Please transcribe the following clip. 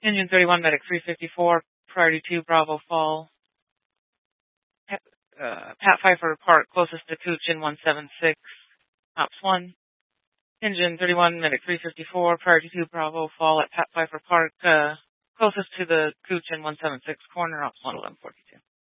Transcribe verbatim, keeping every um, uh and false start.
Engine thirty-one, Medic three fifty-four, Priority two, Bravo Fall. Pat, uh, Pat Pfeiffer Park, closest to Cooch in one seven six, Ops one. Engine thirty-one, Medic three fifty-four, Priority two, Bravo Fall at Pat Pfeiffer Park, uh, closest to the Cooch in one seven six corner, Ops one eleven forty-two.